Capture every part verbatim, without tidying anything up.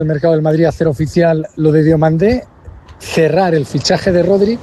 el mercado del Madrid hacer oficial lo de Diomandé, cerrar el fichaje de Rodri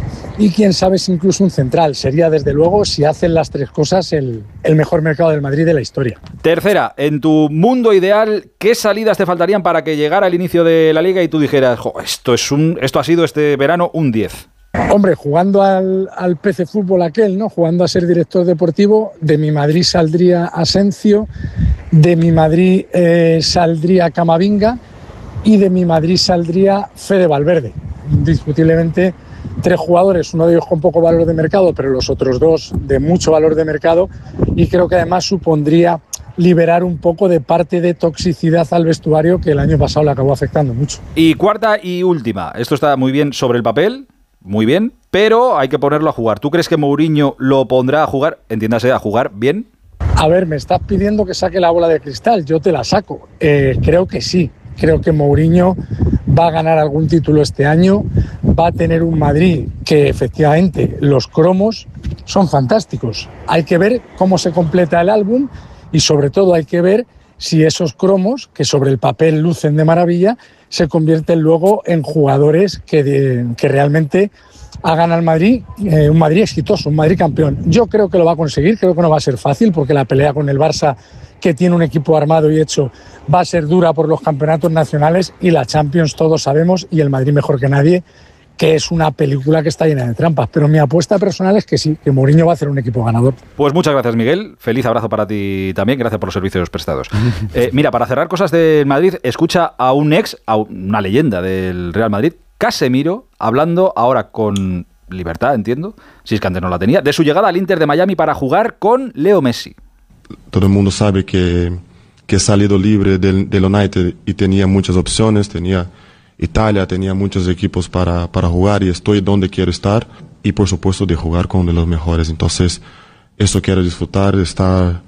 y quién sabe si incluso un central. Sería desde luego, si hacen las tres cosas, el, el mejor mercado del Madrid de la historia. Tercera, en tu mundo ideal, ¿qué salidas te faltarían para que llegara el inicio de la Liga y tú dijeras, jo, esto, es un, esto ha sido este verano un diez? Hombre, jugando al, al P C Fútbol aquel, ¿no? Jugando a ser director deportivo, de mi Madrid saldría Asencio, de mi Madrid eh, saldría Camavinga y de mi Madrid saldría Fede Valverde. Indiscutiblemente tres jugadores, uno de ellos con poco valor de mercado, pero los otros dos de mucho valor de mercado, y creo que además supondría liberar un poco de parte de toxicidad al vestuario que el año pasado le acabó afectando mucho. Y cuarta y última, esto está muy bien sobre el papel, muy bien, pero hay que ponerlo a jugar. ¿Tú crees que Mourinho lo pondrá a jugar, entiéndase, a jugar bien? A ver, me estás pidiendo que saque la bola de cristal, yo te la saco. Eh, creo que sí, creo que Mourinho va a ganar algún título este año, va a tener un Madrid que efectivamente los cromos son fantásticos. Hay que ver cómo se completa el álbum y sobre todo hay que ver si esos cromos, que sobre el papel lucen de maravilla, se convierten luego en jugadores que, de, que realmente hagan al Madrid eh, un Madrid exitoso, un Madrid campeón. Yo creo que lo va a conseguir, creo que no va a ser fácil porque la pelea con el Barça, que tiene un equipo armado y hecho, va a ser dura por los campeonatos nacionales y la Champions todos sabemos, y el Madrid mejor que nadie, que es una película que está llena de trampas. Pero mi apuesta personal es que sí, que Mourinho va a hacer un equipo ganador. Pues muchas gracias, Miguel. Feliz abrazo para ti también. Gracias por los servicios prestados. eh, mira, para cerrar cosas del Madrid, escucha a un ex, a una leyenda del Real Madrid, Casemiro, hablando ahora con libertad, entiendo, si es que antes no la tenía, de su llegada al Inter de Miami para jugar con Leo Messi. Todo el mundo sabe que, que he salido libre del, del United y tenía muchas opciones, tenía Italia, tenía muchos equipos para, para jugar y estoy donde quiero estar y por supuesto de jugar con uno de los mejores. Entonces, eso quiero disfrutar, estar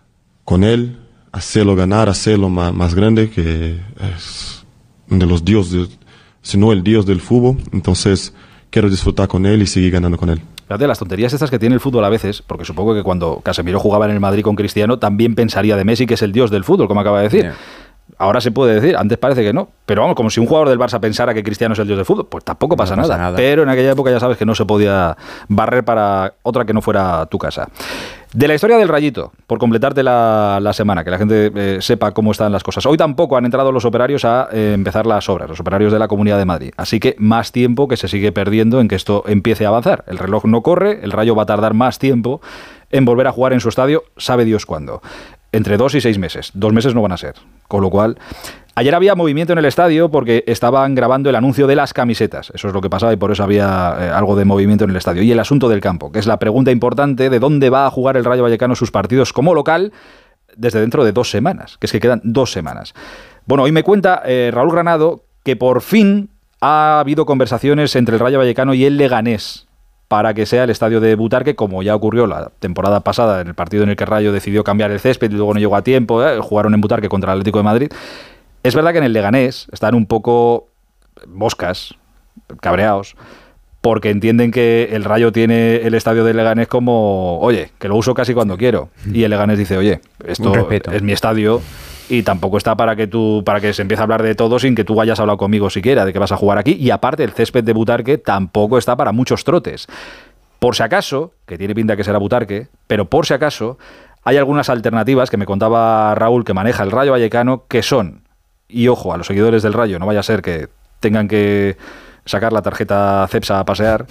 con él, hacerlo ganar, hacerlo más, más grande, que es uno de los dioses, si no el dios del fútbol. Entonces, quiero disfrutar con él y seguir ganando con él. Fíjate, las tonterías estas que tiene el fútbol a veces, porque supongo que cuando Casemiro jugaba en el Madrid con Cristiano, también pensaría de Messi que es el dios del fútbol, como acaba de decir. Yeah. Ahora se puede decir, antes parece que no, pero vamos, como si un jugador del Barça pensara que Cristiano es el dios del fútbol, pues tampoco pasa, no pasa nada. nada. Pero en aquella época ya sabes que no se podía barrer para otra que no fuera tu casa. De la historia del Rayito, por completarte la, la semana, que la gente eh, sepa cómo están las cosas. Hoy tampoco han entrado los operarios a eh, empezar las obras, los operarios de la Comunidad de Madrid. Así que más tiempo que se sigue perdiendo en que esto empiece a avanzar. El reloj no corre, el Rayo va a tardar más tiempo en volver a jugar en su estadio, sabe Dios cuándo. Entre dos y seis meses. Dos meses no van a ser. Con lo cual, ayer había movimiento en el estadio porque estaban grabando el anuncio de las camisetas. Eso es lo que pasaba y por eso había eh, algo de movimiento en el estadio. Y el asunto del campo, que es la pregunta importante de dónde va a jugar el Rayo Vallecano sus partidos como local desde dentro de dos semanas. Que es que quedan dos semanas. Bueno, hoy me cuenta eh, Raúl Granado que por fin ha habido conversaciones entre el Rayo Vallecano y el Leganés para que sea el estadio de Butarque, como ya ocurrió la temporada pasada en el partido en el que el Rayo decidió cambiar el césped y luego no llegó a tiempo, ¿eh? Jugaron en Butarque contra el Atlético de Madrid. Es verdad que en el Leganés están un poco moscas, cabreados, porque entienden que el Rayo tiene el estadio del Leganés como, oye, que lo uso casi cuando quiero. Y el Leganés dice, oye, esto es mi estadio y tampoco está para que tú para que se empiece a hablar de todo sin que tú hayas hablado conmigo siquiera de que vas a jugar aquí. Y aparte, el césped de Butarque tampoco está para muchos trotes. Por si acaso, que tiene pinta que será Butarque, pero por si acaso, hay algunas alternativas que me contaba Raúl que maneja el Rayo Vallecano, que son, y ojo, a los seguidores del Rayo, no vaya a ser que tengan que sacar la tarjeta Cepsa a pasear,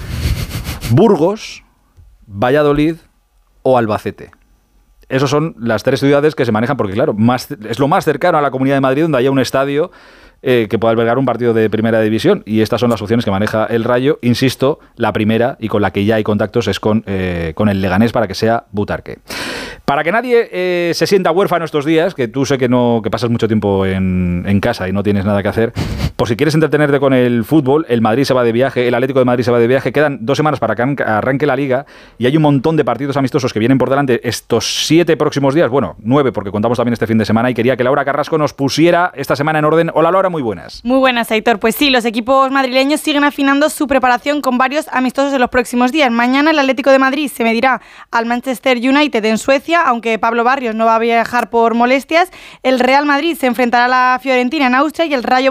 Burgos, Valladolid o Albacete. Esas son las tres ciudades que se manejan porque, claro, más, es lo más cercano a la Comunidad de Madrid donde haya un estadio eh, que pueda albergar un partido de primera división. Y estas son las opciones que maneja el Rayo. Insisto, la primera y con la que ya hay contactos es con, eh, con el Leganés para que sea Butarque. Para que nadie eh, se sienta huérfano estos días, que tú sé que no que pasas mucho tiempo en, en casa y no tienes nada que hacer, por si quieres entretenerte con el fútbol, el Madrid se va de viaje, el Atlético de Madrid se va de viaje, quedan dos semanas para que arranque la Liga y hay un montón de partidos amistosos que vienen por delante estos siete próximos días, bueno, nueve porque contamos también este fin de semana, y quería que Laura Carrasco nos pusiera esta semana en orden. Hola Laura, muy buenas. Muy buenas, Aitor. Pues sí, los equipos madrileños siguen afinando su preparación con varios amistosos en los próximos días. Mañana el Atlético de Madrid se medirá al Manchester United en Suecia, aunque Pablo Barrios no va a viajar por molestias. El Real Madrid se enfrentará a la Fiorentina en Austria y el Rayo